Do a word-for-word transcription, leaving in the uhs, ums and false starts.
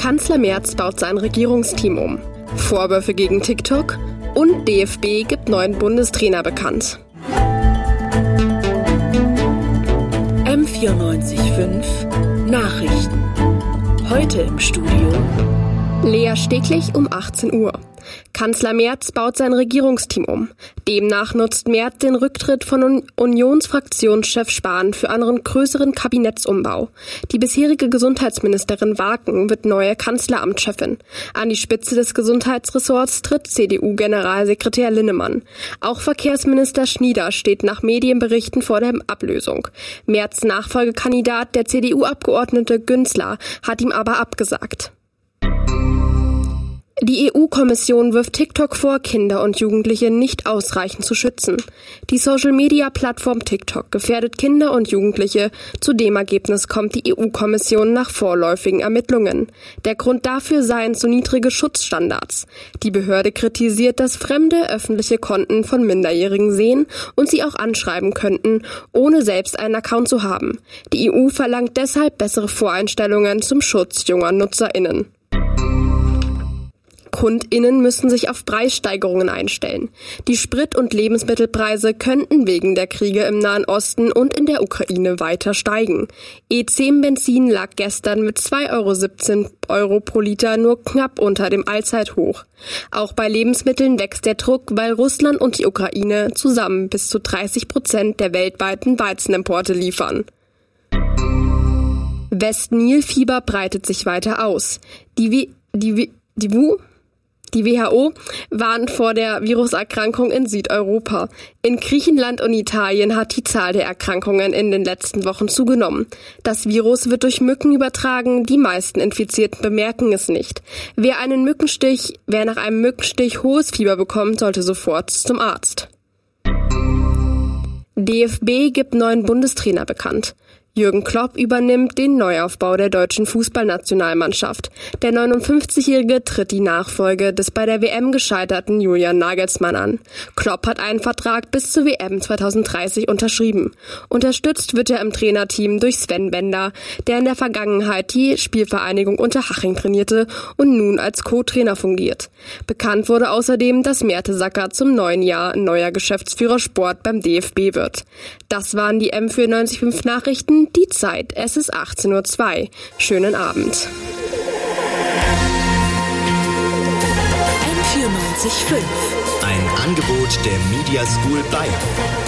Kanzler Merz baut sein Regierungsteam um. Vorwürfe gegen TikTok und D F B gibt neuen Bundestrainer bekannt. M vierundneunzig Komma fünf Nachrichten. Heute im Studio Lea Steglich um achtzehn Uhr. Kanzler Merz baut sein Regierungsteam um. Demnach nutzt Merz den Rücktritt von Unionsfraktionschef Spahn für einen größeren Kabinettsumbau. Die bisherige Gesundheitsministerin Wagen wird neue Kanzleramtschefin. An die Spitze des Gesundheitsressorts tritt C D U-Generalsekretär Linnemann. Auch Verkehrsminister Schnieder steht nach Medienberichten vor der Ablösung. Merz' Nachfolgekandidat, der C D U-Abgeordnete Günzler, hat ihm aber abgesagt. Die E U-Kommission wirft TikTok vor, Kinder und Jugendliche nicht ausreichend zu schützen. Die Social-Media-Plattform TikTok gefährdet Kinder und Jugendliche. Zu dem Ergebnis kommt die E U-Kommission nach vorläufigen Ermittlungen. Der Grund dafür seien zu niedrige Schutzstandards. Die Behörde kritisiert, dass Fremde öffentliche Konten von Minderjährigen sehen und sie auch anschreiben könnten, ohne selbst einen Account zu haben. Die E U verlangt deshalb bessere Voreinstellungen zum Schutz junger NutzerInnen. KundInnen müssen sich auf Preissteigerungen einstellen. Die Sprit- und Lebensmittelpreise könnten wegen der Kriege im Nahen Osten und in der Ukraine weiter steigen. E zehn Benzin lag gestern mit zwei Komma siebzehn Euro pro Liter nur knapp unter dem Allzeithoch. Auch bei Lebensmitteln wächst der Druck, weil Russland und die Ukraine zusammen bis zu dreißig Prozent der weltweiten Weizenimporte liefern. West-Nil-Fieber breitet sich weiter aus. Die W... Die W... Die W... Die W H O warnt vor der Viruserkrankung in Südeuropa. In Griechenland und Italien hat die Zahl der Erkrankungen in den letzten Wochen zugenommen. Das Virus wird durch Mücken übertragen, die meisten Infizierten bemerken es nicht. Wer einen Mückenstich, wer nach einem Mückenstich hohes Fieber bekommt, sollte sofort zum Arzt. D F B gibt neuen Bundestrainer bekannt. Jürgen Klopp übernimmt den Neuaufbau der deutschen Fußballnationalmannschaft. Der neunundfünfzigjährige tritt die Nachfolge des bei der W M gescheiterten Julian Nagelsmann an. Klopp hat einen Vertrag bis zur W M zweitausenddreißig unterschrieben. Unterstützt wird er im Trainerteam durch Sven Bender, der in der Vergangenheit die Spielvereinigung Unterhaching trainierte und nun als Co-Trainer fungiert. Bekannt wurde außerdem, dass Mertesacker zum neuen Jahr neuer Geschäftsführer Sport beim D F B wird. Das waren die M vierundneunzig Komma fünf Nachrichten. Die Zeit, es ist achtzehn Uhr zwei. Schönen Abend. M vierundneunzig Komma fünf. Ein Angebot der Media School Bayern.